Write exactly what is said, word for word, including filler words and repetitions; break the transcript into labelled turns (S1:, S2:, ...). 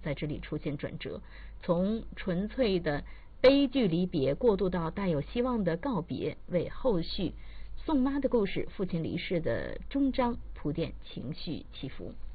S1: 在这里出现转折，从纯粹的悲剧离别过渡到带有希望的告别，为后续宋妈的故事、父亲离世的终章铺垫情绪起伏。